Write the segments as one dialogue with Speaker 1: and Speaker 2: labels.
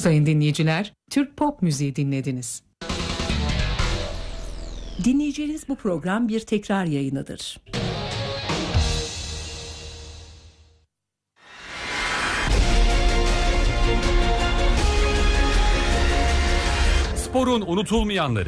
Speaker 1: Sayın dinleyiciler, Türk pop müziği dinlediniz.
Speaker 2: Dinleyeceğiniz bu program bir tekrar yayınıdır.
Speaker 3: Sporun unutulmayanları.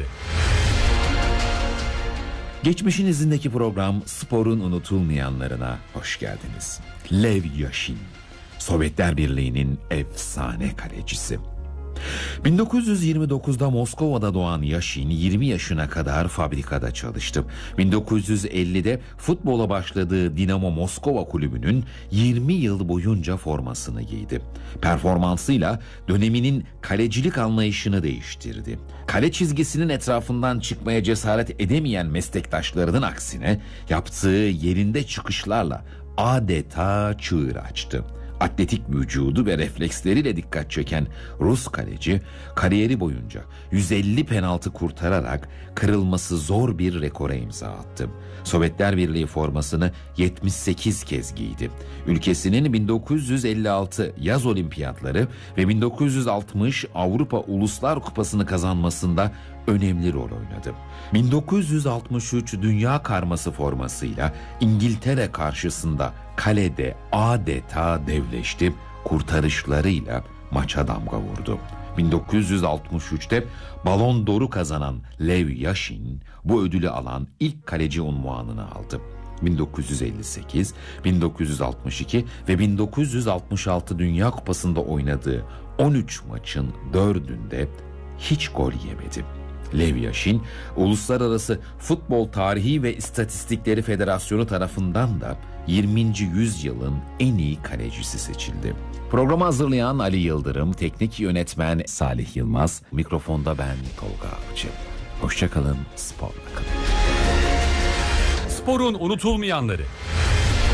Speaker 4: Geçmişin izindeki program Sporun unutulmayanlarına hoş geldiniz. Lev Yashin, Sovyetler Birliği'nin efsane kalecisi. 1929'da Moskova'da doğan Yashin 20 yaşına kadar fabrikada çalıştı. 1950'de futbola başladığı Dinamo Moskova kulübünün 20 yıl boyunca formasını giydi. Performansıyla döneminin kalecilik anlayışını değiştirdi. Kale çizgisinin etrafından çıkmaya cesaret edemeyen meslektaşlarının aksine yaptığı yerinde çıkışlarla adeta çığır açtı. Atletik vücudu ve refleksleriyle dikkat çeken Rus kaleci kariyeri boyunca 150 penaltı kurtararak kırılması zor bir rekora imza attı. Sovyetler Birliği formasını 78 kez giydi. Ülkesinin 1956 yaz olimpiyatları ve 1960 Avrupa Uluslar Kupası'nı kazanmasında önemli rol oynadı. 1963 Dünya Karması formasıyla İngiltere karşısında kalede adeta devleşti, kurtarışlarıyla maça damga vurdu. 1963'te Ballon d'Or'u kazanan Lev Yashin bu ödülü alan ilk kaleci unvanını aldı. 1958, 1962 ve 1966 Dünya Kupası'nda oynadığı 13 maçın 4'ünde hiç gol yemedi. Lev Yashin, Uluslararası Futbol Tarihi ve İstatistikleri Federasyonu tarafından da 20. yüzyılın en iyi kalecisi seçildi. Programı hazırlayan Ali Yıldırım, teknik yönetmen Salih Yılmaz, mikrofonda ben Tolga Avcı. Hoşça kalın, sporla kalın.
Speaker 3: Sporun unutulmayanları.